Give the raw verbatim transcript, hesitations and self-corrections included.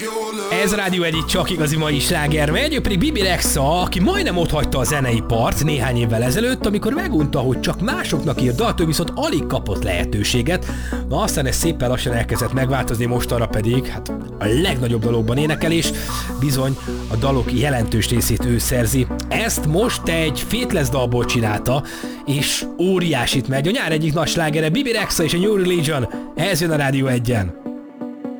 Ez a Rádió egy csak igazi mai sláger megy, ő pedig Bibi Rexha, aki majdnem otthagyta a zenei part néhány évvel ezelőtt, amikor megunta, hogy csak másoknak ír dalt, ő viszont alig kapott lehetőséget. Na aztán ez szépen lassan elkezdett megváltozni, mostanra pedig hát a legnagyobb dalokban énekel, és bizony a dalok jelentős részét ő szerzi. Ezt most egy Faithless dalból csinálta, és óriásit megy. A nyár egyik nagy slágere Bibi Rexha és a New Religion, ez jön a Rádió egyen.